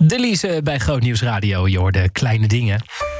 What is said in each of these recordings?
Delise bij Groot Nieuws Radio. Je hoorde Kleine Dingen.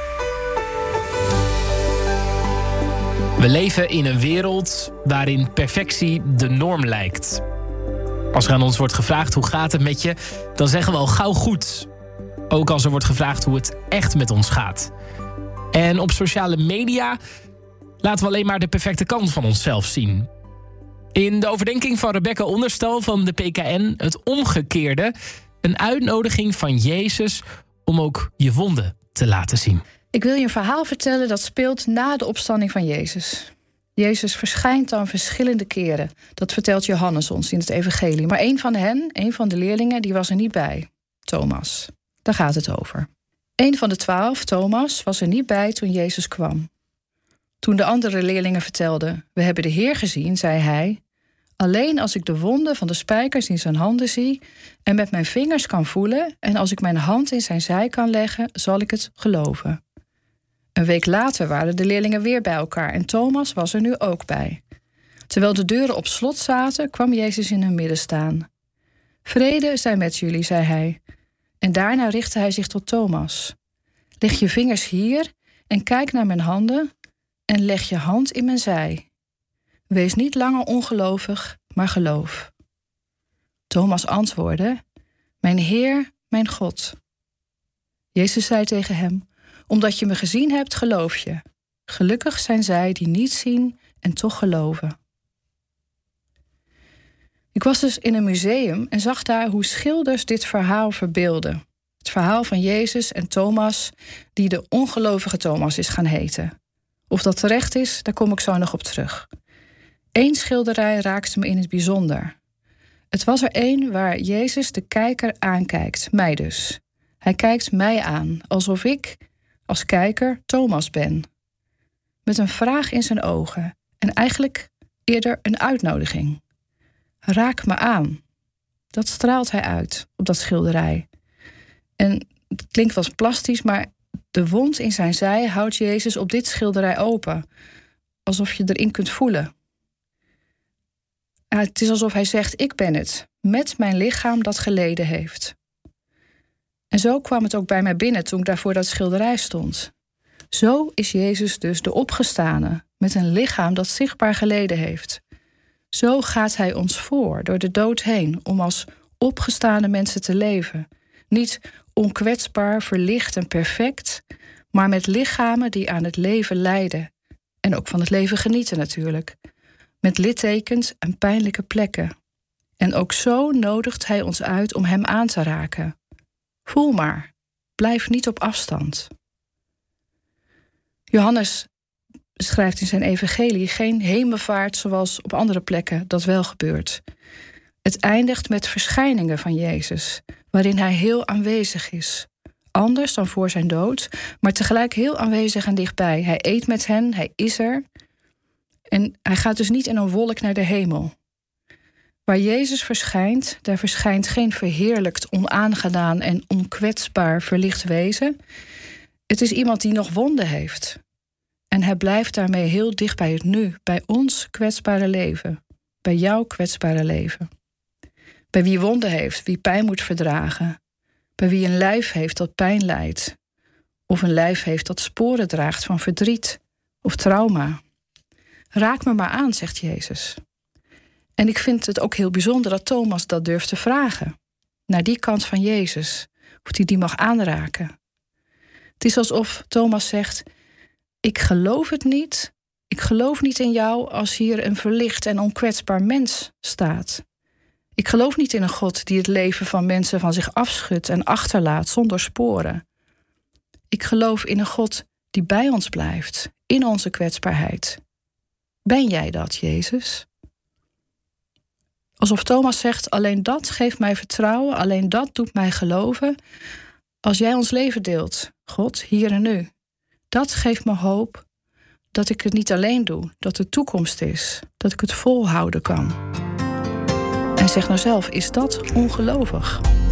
We leven in een wereld waarin perfectie de norm lijkt. Als er aan ons wordt gevraagd hoe gaat het met je, dan zeggen we al gauw goed. Ook als er wordt gevraagd hoe het echt met ons gaat. En op sociale media laten we alleen maar de perfecte kant van onszelf zien. In de overdenking van Rebecca Onderstal van de PKN, het omgekeerde, een uitnodiging van Jezus om ook je wonden te laten zien. Ik wil je een verhaal vertellen dat speelt na de opstanding van Jezus. Jezus verschijnt dan verschillende keren. Dat vertelt Johannes ons in het evangelie. Maar een van de leerlingen, die was er niet bij. Thomas. Daar gaat het over. Een van de 12, Thomas, was er niet bij toen Jezus kwam. Toen de andere leerlingen vertelden: we hebben de Heer gezien, zei hij: alleen als ik de wonden van de spijkers in zijn handen zie en met mijn vingers kan voelen en als ik mijn hand in zijn zij kan leggen, zal ik het geloven. Een week later waren de leerlingen weer bij elkaar en Thomas was er nu ook bij. Terwijl de deuren op slot zaten, kwam Jezus in hun midden staan. Vrede zij met jullie, zei hij. En daarna richtte hij zich tot Thomas. Leg je vingers hier en kijk naar mijn handen en leg je hand in mijn zij. Wees niet langer ongelovig, maar geloof. Thomas antwoordde: mijn Heer, mijn God. Jezus zei tegen hem: omdat je me gezien hebt, geloof je. Gelukkig zijn zij die niet zien en toch geloven. Ik was dus in een museum en zag daar hoe schilders dit verhaal verbeelden. Het verhaal van Jezus en Thomas, die de ongelovige Thomas is gaan heten. Of dat terecht is, daar kom ik zo nog op terug. Eén schilderij raakte me in het bijzonder. Het was er één waar Jezus de kijker aankijkt, mij dus. Hij kijkt mij aan, alsof ik, als kijker, Thomas ben. Met een vraag in zijn ogen en eigenlijk eerder een uitnodiging. Raak me aan. Dat straalt hij uit op dat schilderij. En het klinkt wel plastisch, maar de wond in zijn zij houdt Jezus op dit schilderij open. Alsof je erin kunt voelen. Het is alsof hij zegt: ik ben het, met mijn lichaam dat geleden heeft. En zo kwam het ook bij mij binnen toen ik daar voor dat schilderij stond. Zo is Jezus dus de opgestane, met een lichaam dat zichtbaar geleden heeft. Zo gaat hij ons voor, door de dood heen, om als opgestane mensen te leven. Niet onkwetsbaar, verlicht en perfect, maar met lichamen die aan het leven lijden. En ook van het leven genieten natuurlijk. Met littekens en pijnlijke plekken. En ook zo nodigt hij ons uit om hem aan te raken. Voel maar, blijf niet op afstand. Johannes beschrijft in zijn evangelie geen hemelvaart zoals op andere plekken dat wel gebeurt. Het eindigt met verschijningen van Jezus, waarin hij heel aanwezig is. Anders dan voor zijn dood, maar tegelijk heel aanwezig en dichtbij. Hij eet met hen, hij is er. En hij gaat dus niet in een wolk naar de hemel. Waar Jezus verschijnt, daar verschijnt geen verheerlijkt, onaangedaan en onkwetsbaar verlicht wezen. Het is iemand die nog wonden heeft. En hij blijft daarmee heel dicht bij het nu, bij ons kwetsbare leven. Bij jouw kwetsbare leven. Bij wie wonden heeft, wie pijn moet verdragen. Bij wie een lijf heeft dat pijn lijdt. Of een lijf heeft dat sporen draagt van verdriet of trauma. Raak me maar aan, zegt Jezus. En ik vind het ook heel bijzonder dat Thomas dat durft te vragen. Naar die kant van Jezus. Of hij die mag aanraken. Het is alsof Thomas zegt: ik geloof het niet. Ik geloof niet in jou als hier een verlicht en onkwetsbaar mens staat. Ik geloof niet in een God die het leven van mensen van zich afschudt en achterlaat zonder sporen. Ik geloof in een God die bij ons blijft, in onze kwetsbaarheid. Ben jij dat, Jezus? Alsof Thomas zegt: alleen dat geeft mij vertrouwen, alleen dat doet mij geloven. Als jij ons leven deelt, God, hier en nu. Dat geeft me hoop dat ik het niet alleen doe, dat er toekomst is, dat ik het volhouden kan. En zeg nou zelf, is dat ongelovig?